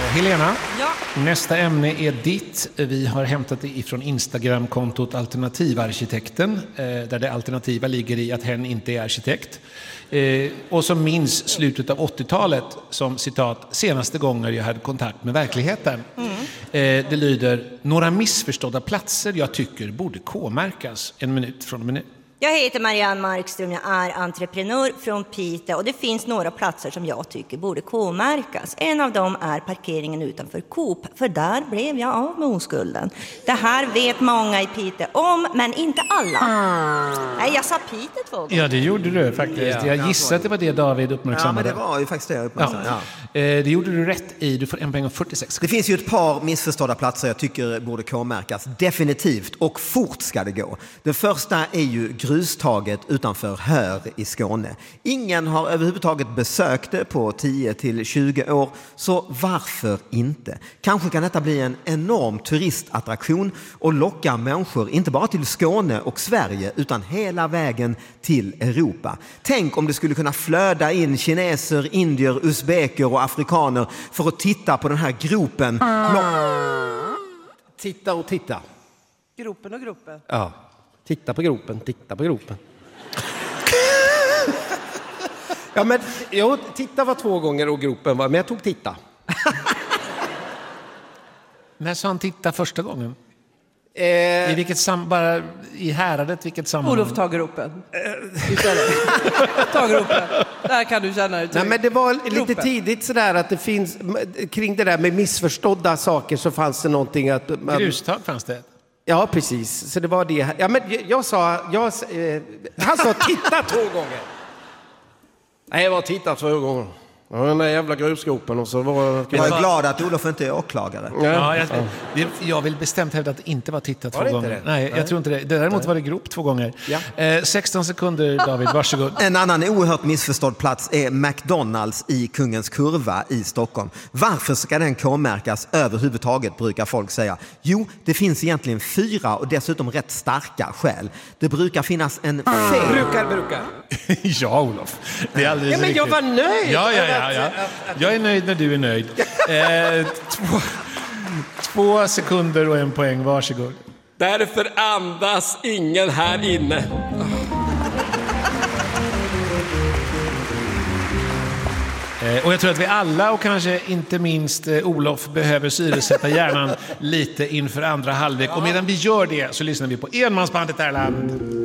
Helena, Ja. nästa ämne är ditt. Vi har hämtat det ifrån Instagram-kontot Alternativarkitekten, där det alternativa ligger i att hen inte är arkitekt. Och som minns slutet av 80-talet som citat senaste gånger jag hade kontakt med verkligheten. Det lyder: några missförstådda platser jag tycker borde K-märkas. En minut från och med nu. Jag heter Marianne Markström, jag är entreprenör från Piteå och det finns några platser som jag tycker borde K-märkas. En av dem är parkeringen utanför Coop, för där blev jag av med oskulden. Det här vet många i Piteå om, men inte alla. Nej, jag sa Piteå 2 gånger. Ja, det gjorde du faktiskt. Jag gissade att det var det David uppmärksammade. Ja, men det var ju faktiskt det jag uppmärksammade. Ja. Det gjorde du rätt i. Du får 1 poäng och 46. Det finns ju ett par missförstådda platser jag tycker borde K-märkas. Definitivt. Och fort ska det gå. Den första är ju grustaget utanför Höör i Skåne. Ingen har överhuvudtaget besökt det på 10 till 20 år. Så varför inte? Kanske kan detta bli en enorm turistattraktion och locka människor inte bara till Skåne och Sverige utan hela vägen till Europa. Tänk om det skulle kunna flöda in kineser, indier, uzbeker och afrikaner för att titta på den här gropen. Titta och titta. Gropen och gropen. Ja. Titta på gropen, titta på gropen. Ja, men jag titta var 2 gånger och gropen var, men jag tog titta. När sa han titta första gången? I vilket bara i häradet, vilket sammanhang? Olof, ta gropen. Ta gropen. Där kan du känna ut. Nej, men det var lite tidigt sådär att det finns, kring det där med missförstådda saker så fanns det någonting att... Grustag fanns det. Ja, precis. Så det var det. Ja, men han sa titta 2 gånger. Nej, jag var titta 2 gånger. Ja, den där jävla grusgropen och så var... Jag är glad att Olof inte är åklagare. Ja, jag vill bestämt hävda att det inte var tittat 2 gånger. Det? Nej, jag tror inte det. Däremot var det grop 2 gånger. Ja. 16 sekunder, David. Varsågod. En annan oerhört missförstådd plats är McDonalds i Kungens Kurva i Stockholm. Varför ska den K-märkas överhuvudtaget, brukar folk säga? Jo, det finns egentligen 4 och dessutom rätt starka skäl. Det brukar finnas en Brukar. Ja, Olof. Det är alldeles men jag var nöjd. Ja. Jag är nöjd när du är nöjd. 2 sekunder och 1 poäng. Varsågod. Därför andas ingen här inne. Och jag tror att vi alla, och kanske inte minst Olof, behöver syresätta hjärnan lite inför andra halvlek. Och medan vi gör det så lyssnar vi på Enmansbandet Erland.